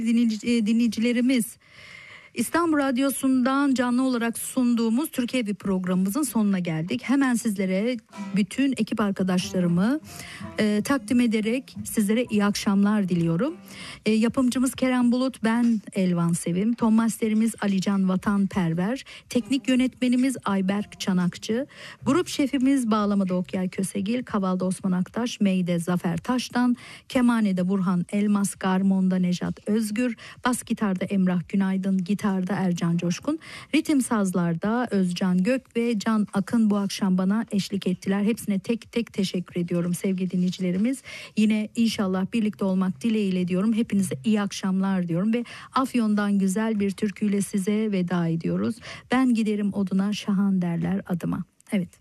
Dinleyicilerimiz, İstanbul Radyosu'ndan canlı olarak sunduğumuz Türkiye bir programımızın sonuna geldik. Hemen sizlere bütün ekip arkadaşlarımı takdim ederek sizlere iyi akşamlar diliyorum. Yapımcımız Kerem Bulut, ben Elvan Sevim, ton masterimiz Alican Vatanperver, teknik yönetmenimiz Ayberk Çanakçı, grup şefimiz Bağlamada Okyay Kösegil, Kavalda Osman Aktaş, Meyde Zafer Taş'tan, kemanede Burhan Elmas, garmonda Nejat Özgür, bas gitarda Emrah Günaydın, gitarda Ercan Coşkun, ritim sazlarda Özcan Gök ve Can Akın bu akşam bana eşlik ettiler. Hepsine tek tek teşekkür ediyorum sevgili dinleyicilerimiz. Yine inşallah birlikte olmak dileğiyle diyorum. Hepinize iyi akşamlar diyorum ve Afyon'dan güzel bir türküyle size veda ediyoruz. Ben giderim oduna şahan derler adıma. Evet.